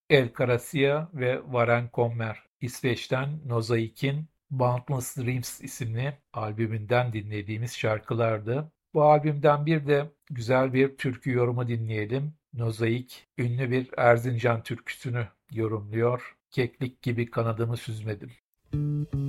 El Caracia ve Varen Kommer. İsveç'ten Nozaik'in Boundless Dreams isimli albümünden dinlediğimiz şarkılardı. Bu albümden bir de güzel bir türkü yorumu dinleyelim. Nozaik ünlü bir Erzincan türküsünü yorumluyor. Keklik gibi kanadımı süzmedim.